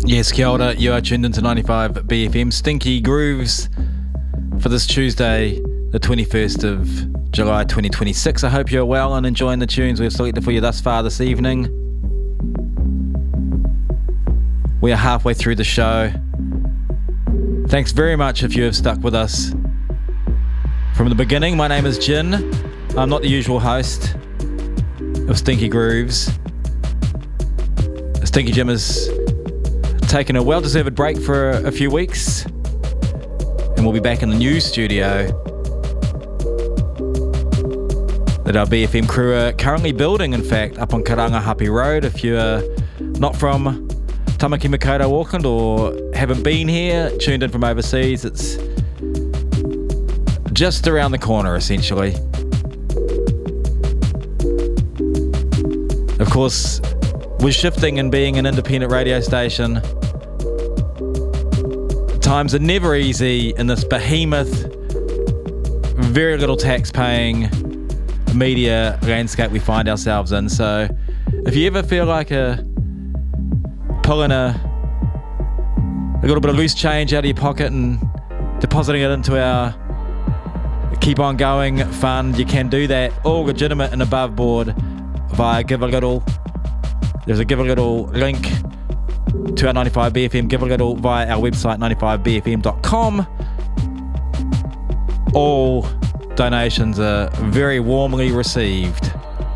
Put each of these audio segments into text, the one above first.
Yes, kia ora, you are tuned into 95 BFM. Stinky Grooves for this Tuesday, the 21st of July 2026. I hope you're well and enjoying the tunes we've selected for you thus far this evening. We are halfway through the show. Thanks very much if you have stuck with us from the beginning. My name is Jin. I'm not the usual host of Stinky Grooves. Stinky Jim has taken a well-deserved break for a few weeks, and we'll be back in the new studio that our BFM crew are currently building, in fact, up on Karangahape Road. If you're not from Tamaki Makaurau, Auckland, or haven't been here, tuned in from overseas, it's just around the corner, essentially. Of course, with shifting and being an independent radio station, times are never easy in this behemoth, very little tax-paying media landscape we find ourselves in. So if you ever feel like pulling a little bit of loose change out of your pocket and depositing it into our Keep On Going fund, you can do that, all legitimate and above board, via Give a Little. There's a Give a Little link to our 95 BFM Give a Little via our website 95bfm.com. All donations are very warmly received.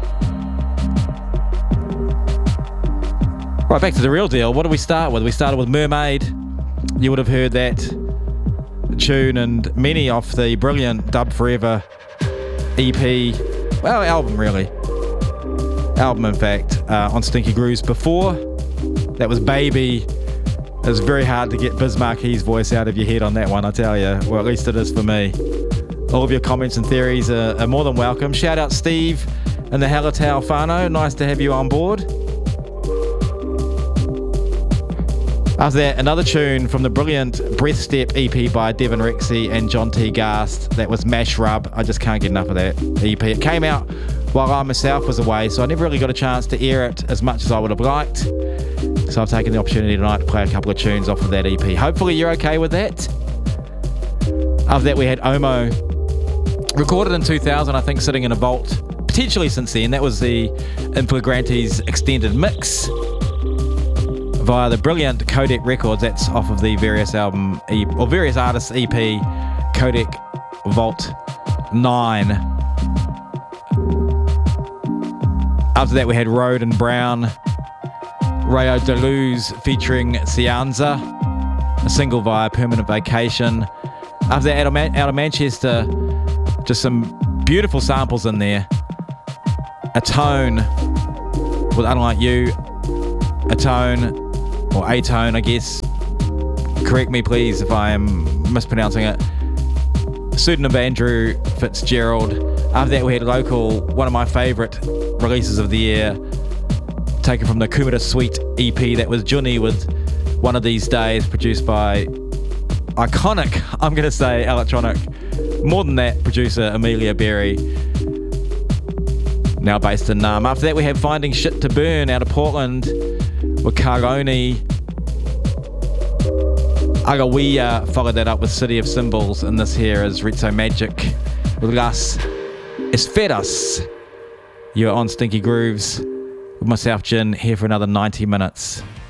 Right, back to the real deal. What did we start with? We started with Mermaid. You would have heard that tune and many off the brilliant Dub Forever EP, well, album really. Album, in fact, on Stinky Grooves before. That was Baby. It was very hard to get Biz Marquis' voice out of your head on that one, I tell you. Well, at least it is for me. All of your comments and theories are more than welcome. Shout out Steve and the Hallertau whānau. Nice to have you on board. After that, another tune from the brilliant Breath Step EP by Devin Rexy and John T. Gast. That was Mash Rub. I just can't get enough of that EP. It came out while I myself was away, so I never really got a chance to air it as much as I would have liked. So I've taken the opportunity tonight to play a couple of tunes off of that EP. Hopefully you're okay with that. After that, we had Omo, recorded in 2000, I think, sitting in a vault, potentially since then. That was the Inflagrante's extended mix via the brilliant Codec Records. That's off of the various various artists EP, Codec Vault 9. After that, we had Road and Brown, Rayo Deleuze featuring Cianza, a single via Permanent Vacation. After that, out of Manchester, just some beautiful samples in there. Atone with Unlike You, Atone, or Atone, I guess. Correct me, please, if I am mispronouncing it. Pseudonym of Andrew Fitzgerald. After that, we had Local, one of my favourite releases of the year, taken from the Kumara Suite EP. That was Juni with One of These Days, produced by iconic, I'm going to say, electronic, more than that, producer Amelia Berry, now based in Naarm. After that, we had Finding Shit to Burn out of Portland with Caroni. Agawia followed that up with City of Symbols, and this here is Rizzo Magic with Las Esferas. You're on Stinky Grooves with myself, Jin, here for another 90 minutes.